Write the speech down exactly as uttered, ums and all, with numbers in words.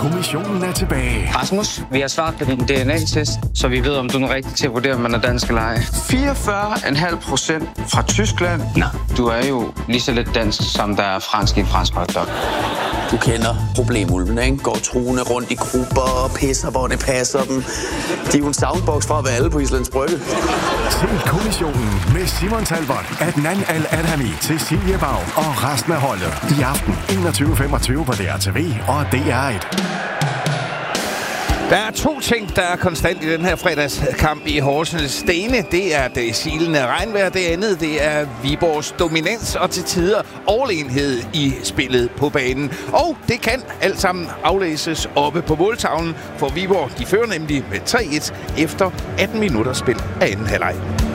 Kommissionen er tilbage. Rasmus, vi har svaret på din D N A-test, så vi ved, om du er rigtig til at vurdere, om man er dansk eller ej. fireogfyrre komma fem procent fra Tyskland. Nå, du er jo lige så lidt dansk, som der er fransk i en fransk hotdog. Du kender problemulvene, ikke? Går truende rundt i grupper og pisser, hvor det passer dem. De er jo en soundbox fra at være alle på Islands Brygge. Se Kommissionen med Simon Talbot, Adnan Al-Adhami, Cecilie Bag og resten af holdet. I aften enogtyve femogtyve på D R T V og D R et. Der er to ting, der er konstant i den her fredagskamp i Horsens. Det ene, det er det silende regnvejr. Det andet, det er Viborgs dominans og til tider overlegenhed i spillet på banen. Og det kan alt sammen aflæses oppe på måltavlen, for Viborg de fører nemlig med tre et efter atten minutter spil af anden halvleg.